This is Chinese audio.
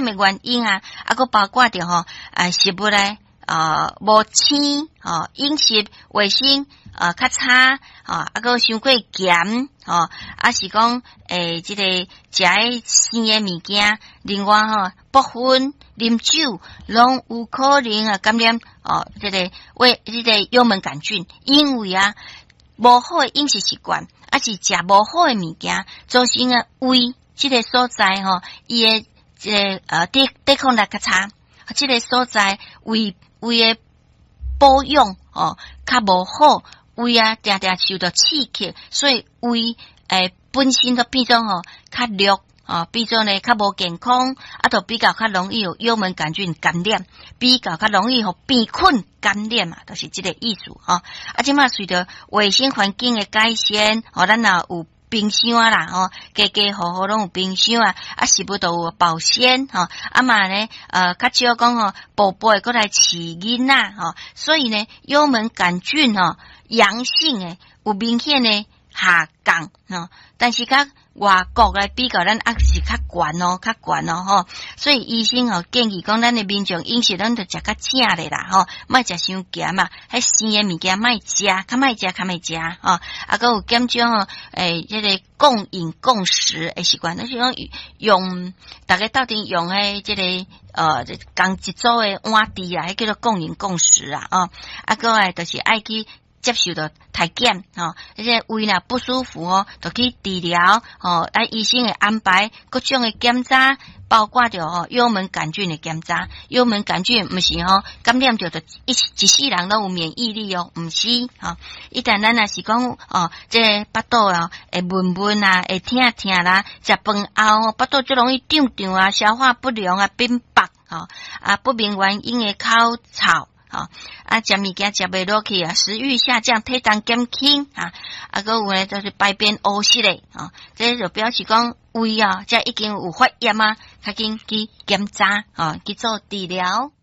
的原因啊，个包括着吼食物咧无清饮食卫生较差个伤过咸是讲即个食诶生诶物件，另外部分啉酒拢有可能感染即个幽门杆菌，因为无好诶饮食习惯，是食无好诶物件，造成胃即个所在伊诶即个抵抗力较差，即个所在胃诶保养较无好，胃定定受到刺激，所以胃本身都变做较弱变做呢较无健康，就比较较容易有幽门杆菌感染，比较较容易病菌感染嘛，就是这个意思即马随着卫生环境的改善咱也有冰箱啦家家户户拢有冰箱食物都有保鲜嘛呢较少讲宝贝过来饲囡仔所以呢幽门杆菌阳性诶有明显的下降但是甲外国来比较，咱是较悬所以医生建议讲，咱的民众饮食咱就食较正咧啦莫食伤咸迄生诶物件莫食，较莫食个有减少即个共饮共食诶习惯，就是讲用大家斗阵用诶即个共一组诶碗碟迄叫做共饮共食个就是爱去接受到体检这些胃若不舒服就去治疗医生会安排各种的检查，包括着幽门杆菌的检查。幽门杆菌毋是感染着一世人都有免疫力毋是一旦咱若是讲这个腹肚会闷闷会痛啦，食饭后腹肚最容易胀消化不良变白不明原因的口臭食物件食袂落去食欲下降，体重减轻个有呢就是排便乌色的这就表示讲胃这已经有发炎较紧去检查去做治疗。